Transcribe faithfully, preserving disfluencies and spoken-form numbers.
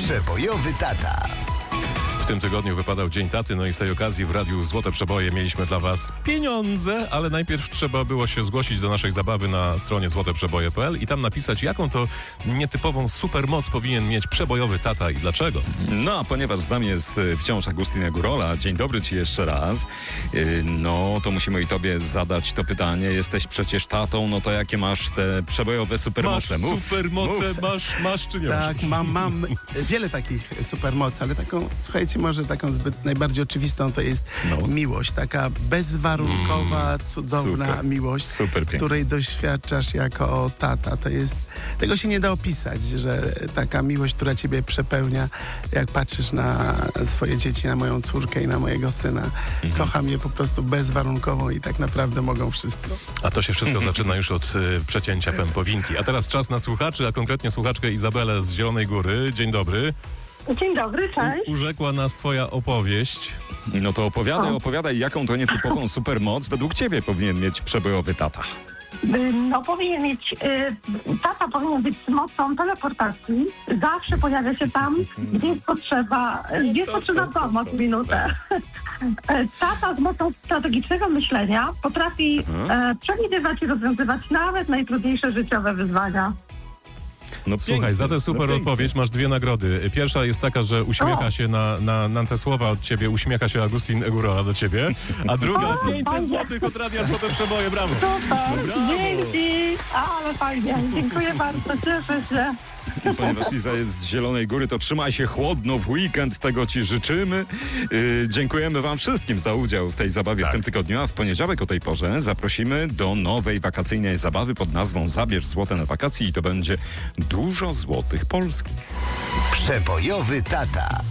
Przebojowy tata. W tym tygodniu wypadał Dzień Taty, no i z tej okazji w Radiu Złote Przeboje mieliśmy dla Was pieniądze, ale najpierw trzeba było się zgłosić do naszej zabawy na stronie złote przeboje kropka p l i tam napisać, jaką to nietypową supermoc powinien mieć przebojowy tata i dlaczego. No, a ponieważ z nami jest wciąż Agustin Górola, dzień dobry Ci jeszcze raz, no to musimy i Tobie zadać to pytanie. Jesteś przecież tatą, no to jakie masz te przebojowe supermoce? Masz Mów. supermoce, Mów. masz, masz czy nie masz? Tak, mam, mam wiele takich supermocy, ale taką, słuchajcie, może taką zbyt najbardziej oczywistą to jest No. miłość. Taka bezwarunkowa, Mm, cudowna super, miłość, super pięknie. której doświadczasz jako tata. To jest, tego się nie da opisać, że taka miłość, która ciebie przepełnia, jak patrzysz na swoje dzieci, na moją córkę i na mojego syna. Mhm. Kocham je po prostu bezwarunkowo i tak naprawdę mogą wszystko. A to się wszystko zaczyna już od y, przecięcia pępowinki. A teraz czas na słuchaczy, a konkretnie słuchaczkę Izabelę z Zielonej Góry. Dzień dobry. Dzień dobry, cześć. U- urzekła nas twoja opowieść. No to opowiadaj, opowiadaj, jaką to nietypową supermoc według Ciebie powinien mieć przebojowy tata. Y, No powinien mieć, y, tata powinien być z mocą teleportacji. Zawsze pojawia się tam, gdzie jest potrzeba, gdzie jest potrzebna pomoc w minutę. Tata z mocą strategicznego myślenia potrafi e, przewidywać i rozwiązywać nawet najtrudniejsze życiowe wyzwania. No Słuchaj, pięknie, za tę super no pięknie. odpowiedź masz dwie nagrody. Pierwsza jest taka, że uśmiecha O. się na, na, na te słowa od ciebie, uśmiecha się Agustin Górola do ciebie, a druga O, pięćset fajnie. złotych od Radia Złote Przeboje, brawo! Super, Brawo. dzięki, ale fajnie, dziękuję bardzo, cieszę się. Ponieważ Liza jest z Zielonej Góry, to trzymaj się chłodno w weekend, tego Ci życzymy. Yy, dziękujemy Wam wszystkim za udział w tej zabawie Tak. w tym tygodniu, a w poniedziałek o tej porze zaprosimy do nowej wakacyjnej zabawy pod nazwą Zabierz złote na wakacje i to będzie dużo złotych polskich. Przebojowy tata.